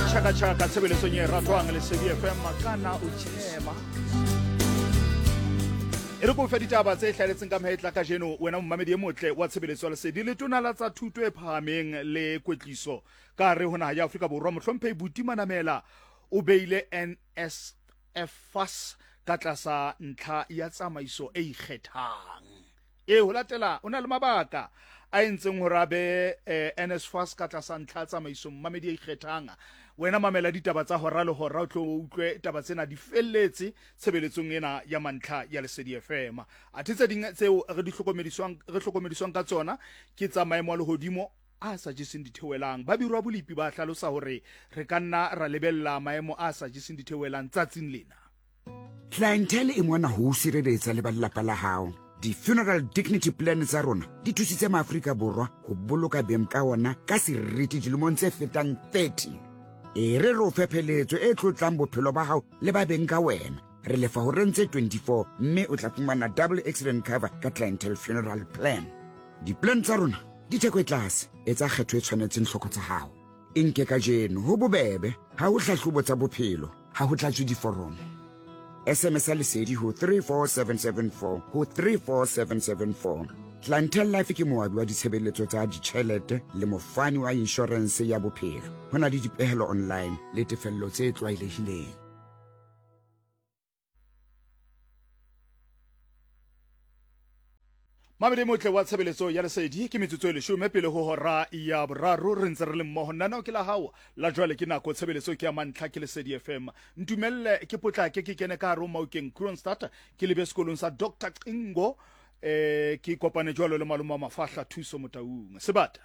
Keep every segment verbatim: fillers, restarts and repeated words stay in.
chaka chaka tshebeletso nye ratwang le Lesedi F M makana o tshema e re go fedita ba tse hlaletseng ka mahetla ka jeno wena mmamedi e motle wa tshebeletso ya Lesedi le tona la tsa thuto e phahameng le kwetliso ka re hona ya Afrika Borwa mohlomphei Butimanamela o beile N S F A S ka tlasa ntlha ya tsamaiso e ikgethang e ho latela ona le mabaka a entseng hore abe N S F A S ka tlasa ntlha tsamaiso mmamedi e ikgethang wena mamela ditaba tsa hora le hora o tlo utlwe taba tsena di felletse tshebeletsong ena ya mantlha ya Lesedi F M a tse ding tseo re di hlokomediswang re hlokomediswang ka tsona ke tsa maemo a lehodimo a sa jeseng dithewelang ba birwa bolipi ba hlalosa hore re ka nna ra lebella maemo a sa jeseng dithewelang tsatsing lena clientele e mona ho sireletsa le balelapa la hao di-funeral dignity plan tsa rona di thusitse maAfrika Borwa ho boloka beng ka ona ka seriti dilemong tse fetang thirty e re re o fepheletso e tlotlang bophelo ba hao le ba beng ka wena re lefa ho rentse twenty-four mme o tla fumana double accident cover ka clientele funeral plan di-plan tsa rona di theko e tlase e tsa kgetho e tshwanetseng hloko tsa hao e nke ka jeno ho bobebe ha ho hlahlobo tsa bophelo ha ho tlatswe diforomo S M S Lesedi ho three four seven seven four ho three four seven seven four. Clientele Life ke moabi wa ditshebeletso tsa ditjhelete le mofani wa insurance ya bophelo. Hona le dipehelo online le tefello tse tlwaelehileng. Mamedi motle wa tshebeletso ya Lesedi ke metsotso e leshome pele ho hora ya boraro re ntse re le mmoho nna ke la hao la jwale ke nako tshebeletso ke ya mantlha ke Lesedi F M ntumelle ke potla ke ke kene ka Roma ukeng Kronstadt ke lebe sekolong sa Doctor Qingo eh ke kopane jwalo le maloma mafahla thuso motaung sebata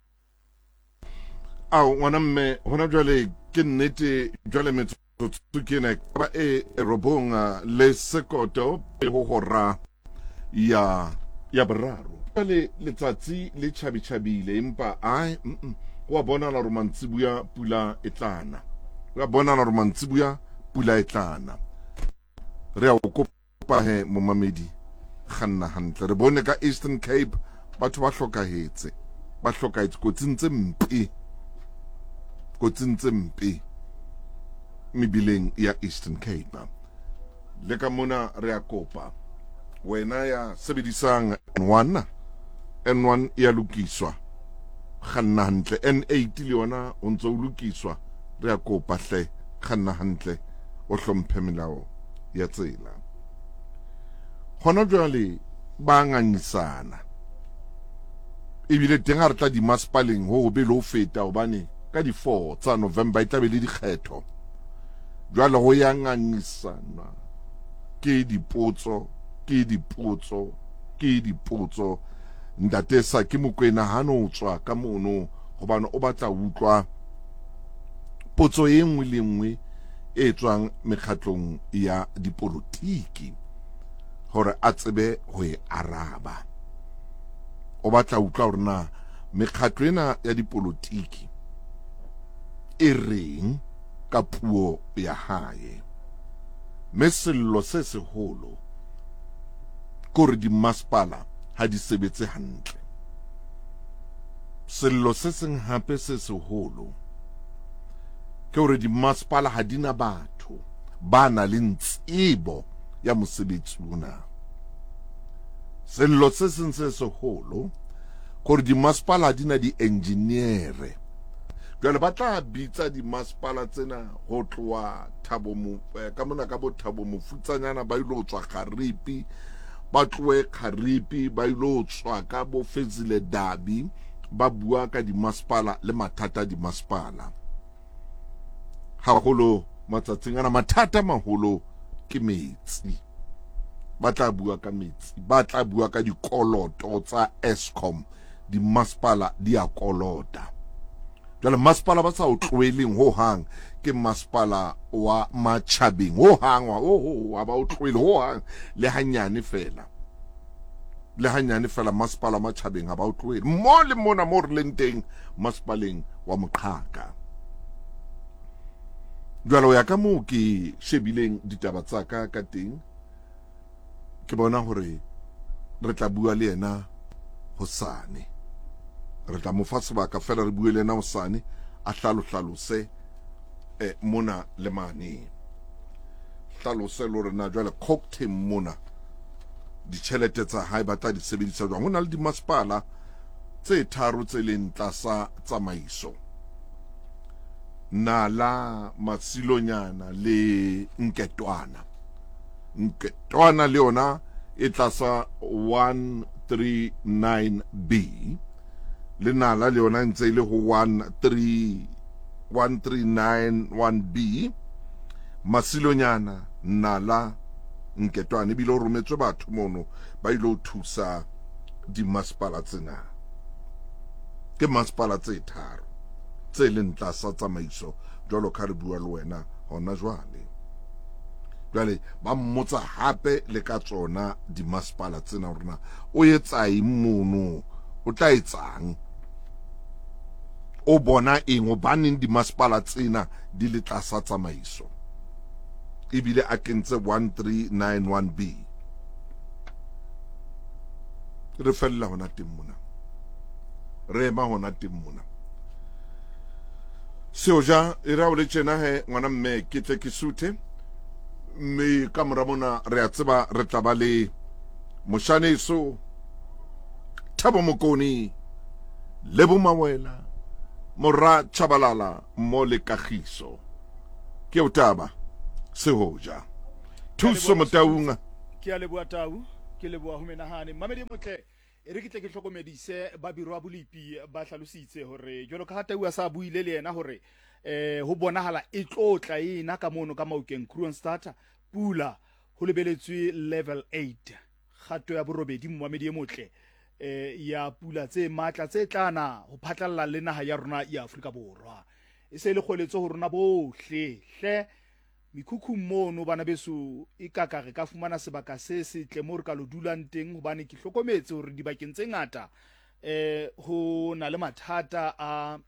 ao ngwana mme hona jwale ke nnete jwale metsotso ke ne ba e robonga le sekoto e ho hora ya ya boraro le letsatsi le tšhabitšhabile empa ai wa bona la romantsibuya pula etlana wa bona la romantsibuya pula etlana re a kopa he momamedi ganna hantle re bone ka Eastern Cape batho ba hlokahetse ba hlokahetse kotsing tse mpe kotsing tse mpe mebileng ya Eastern Cape le ka mona re a kopa wena ya sebedisang N one N one ya lokiswa ganna hantle N eight le yona o ntse o lokiswa re a kopa hle ganna hantle o hlomphe melao ya tsela hona jwale ba ngangisana ebile teng ha re tla di maspaling ho be lo feta obane ka di four tsa November itla be le dikgetho jwale ho ya ngangisana ke dipotso ke dipotso ke dipotso ndate sa ke mokwena hano o tswa ka mono gobane o batla utlwa potso e nngwe le nngwe e tswang mekgatlong ya dipolitiki hore a tsebe ho e araba o batla utlwa hore na mekgatlo ena ya dipolitiki e reng ka puo ya hae mesello se seholo kore di maspala ha di sebetse hantle sello se seng hape se seholo ke hore di maspala ha dina batho ba na le ntsebo ya mosebetsi ona sello se seng se seholo kore di maspala dina di engineere jwale ba tla bitsa di maspala tsena ho tloa Thabo mo ka mona ka bo Thabo Mofutsanyana ba ilo tswa Karipi ba tloe Karipi ba ilo tswa ka bo Fezile Dabi ba bua ka di maspala le mathata di maspala haholo matsatsing ana mathata maholo ke metsi ba tla bua ka metsi ba tla bua ka dikoloto tsa Eskom di maspala di a kolota jwale maspala ba sa o tloeleng ho hang ke maspala wa Matjhabeng ho hang wa ho ho ba o tloele ho hang le hanyane fela le hanyane fela maspala Matjhabeng ha ba o tloele mo le mona mo re leng teng maspaleng wa Moqhaka jwale ya ka mo ke shebileng ditaba tsa ka ka teng ke bona hore re tla bua le yena hosane re tla mo fa sebaka fela re bue le yena hosane a hlalo hlalose eh, mona le mane hlalose le hore na jwale cocktail mona ditjhelete tsa hae ba tla di sebedisa jwang. Ho na le dimasepala tse tharo tse leng tlasa tsamaiso, Nala, Masilonyana le Nketwana. Nketwana le yona e tlasa one thirty-nine B, le Nala le yona ntse ile ho one three nine one B. Masilonyana, Nala, Nketwana ebile o rometswe batho mono ba ile ho thusa dimasepala tsena. Ke masepala tse tharo tse leng tlasa tsamaiso jwalo ka re bua le wena hona jwale. Jwale ba mmotsa hape le ka tsona dimasepala tsena hore na o etsang mono, o tla etsang, o bona eng, o baneng dimasepala tsena di le tlasa tsamaiso ebile a kentse one three nine one B. Re fella hona teng mona, re ema hona teng mona. Seo ja e ra o le tjena he ngwana mme ke tle ke suthe mme ka mora mona re a tseba re tla ba le Moshaneso, Thabo Mokoni, Lebo Mawela, Mora Chabalala mo le Kagiso. Ke o Taba seo ja thuso Motaunga. Ke a leboa Tau, ke leboa ho menahane mamedi motle e re ke tle ke hlokomedise ba biro ba bolipi ba hlalositse hore jolo ka Tau a sa buile le yena hore eh ho bonahala e tlotla ena ka mono ka Maukeng Kroonstad pula ho lebeletswe level eight, kgato ya borobedi mamedi e motle eh ya pula tse matla tse tlana ho phatlalla le naha ya rona ya Afrika Borwa. E se le kgoletso ho rona bohle hle mikhukhu mono bana beso e kaka re ka fumana sebaka se setle mo re ka lo dulang teng hobane ke hlokometse hore dibakeng tse ngata eh ho na le mathata a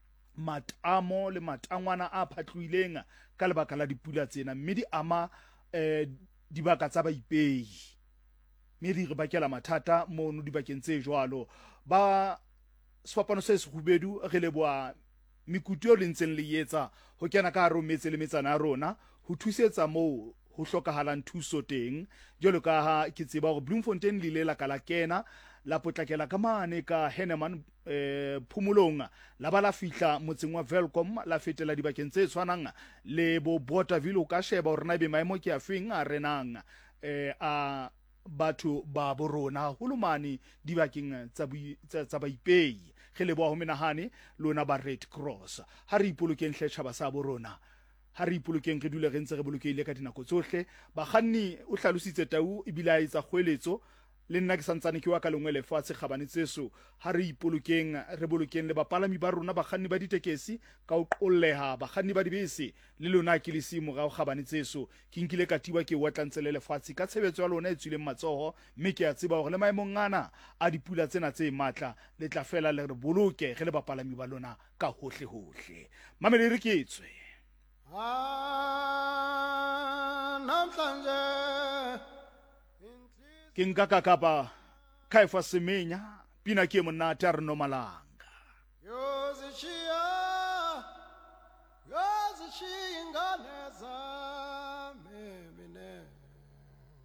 matamo le matangwana a phatluileng ka lebaka la dipula tsena, mme di ama eh dibaka tsa baipehi, mme di re bakela mathata mono dibakeng tse jwalo. Ba sefapano se sehubedu re leboa mekutu eo le ntseng le etsa ho kena ka hare ho metse le metsana ya rona ho thusetsa moo ho hlokahalang thuso teng, jwalo ka ha ke tseba hore Bloemfontein le ile la ka la kena la potlakela ka mane ka Henneman eh phumulong la ba la fihla motseng wa Welcome, la fetela dibakeng tse tshwanang le bo Bothaville, o ka sheba hore na be maemo ke afeng a renang eh a batho ba borona hulumane dibakeng tsa tsa baipehi. Ge leboa ho menahane lona ba Red Cross, ha re ipolokeng hle tjhaba sa borona, ha re ipolokeng re dule re ntse re bolokeile ka dinako tsohle. Bakganni o hlalositse Tau e bila etsa kgoeletso le nna ke santsane ke wa ka lengwe lefatshe kgabane tseso. Ha re ipolokeng re bolokeng le bapalami ba rona, bakganni ba ditekesi ka o qolleha, bakganni ba dibese le lona ke le simo ga kgabane tseso. Ke nkile ka tiwa ke watlantse le lefatshe ka tshebetso ya lona e tswileng matsoho, mme ke a tseba hore le maemong ana a dipula tsena tse matla le tla fela le re boloke re le bapalami ba lona ka hohle hohle. Mamele re ke tswe ah namhlanje ke nka kakapa Kaifa Semenya pina ke monate a re no malanga yo zishiya